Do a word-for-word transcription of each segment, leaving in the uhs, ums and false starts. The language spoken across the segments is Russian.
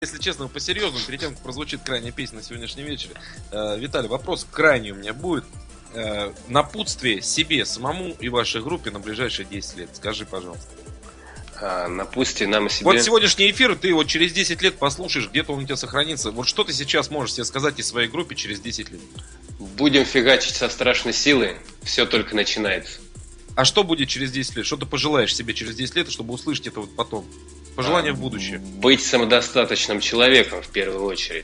Если честно, по-серьезному, перед тем, как прозвучит крайняя песня на сегодняшний вечер, э, Виталий, вопрос крайний у меня будет. Э, напутствие себе самому и вашей группе на ближайшие десять лет. Скажи, пожалуйста. А, напутствие нам и себе. Вот сегодняшний эфир, ты вот через десять лет послушаешь, где-то он у тебя сохранится. Вот что ты сейчас можешь себе сказать и своей группе через десять лет? Будем фигачить со страшной силой, все только начинается. А что будет через десять лет? Что ты пожелаешь себе через десять лет, чтобы услышать это вот потом? Пожелания а, в будущее. Быть самодостаточным человеком в первую очередь.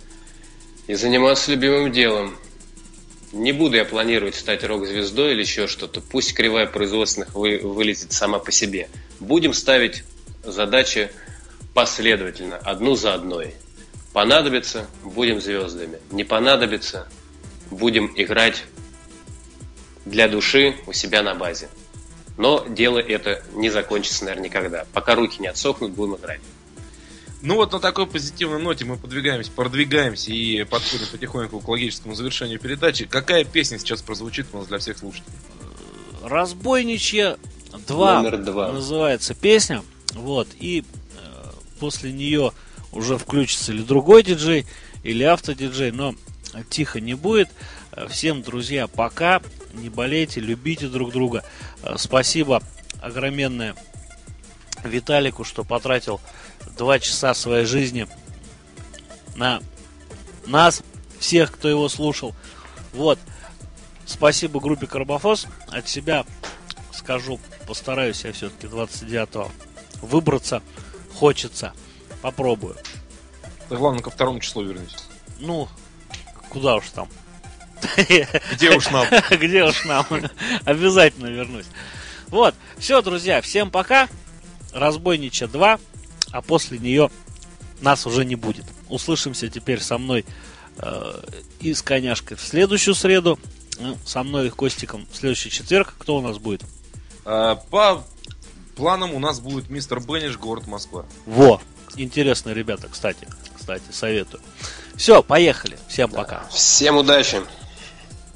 И заниматься любимым делом. Не буду я планировать стать рок-звездой или еще что-то. Пусть кривая производственных вы, вылезет сама по себе. Будем ставить задачи последовательно, одну за одной. Понадобится – будем звездами. Не понадобится – будем играть для души у себя на базе. Но дело это не закончится, наверное, никогда. Пока руки не отсохнут, будем играть. Ну вот на такой позитивной ноте мы подвигаемся, продвигаемся и подходим потихоньку к логическому завершению передачи. Какая песня сейчас прозвучит у нас для всех слушателей? «Разбойничья два» Номер два называется песня. Вот, и э, после нее уже включится или другой диджей, или автодиджей, но тихо не будет. Всем, друзья, пока. Не болейте, любите друг друга. Спасибо огроменное Виталику, что потратил два часа своей жизни на нас, всех, кто его слушал. Вот. Спасибо группе Карбофос. От себя скажу, постараюсь я все-таки двадцать девятого выбраться. Хочется. Попробую. Да главное, ко второму числу вернусь. Ну, куда уж там. Где уж нам? Где уж нам? Обязательно вернусь. Вот. Все, друзья, всем пока. «Разбойничья два», а после нее нас уже не будет. Услышимся теперь со мной э, и с Коняшкой в следующую среду. Ну, со мной и Костиком в следующий четверг. Кто у нас будет? А, по планам у нас будет мистер Бенниш, город Москва. Во! Интересные ребята, кстати. Кстати, советую. Все, поехали. Всем пока. Всем удачи.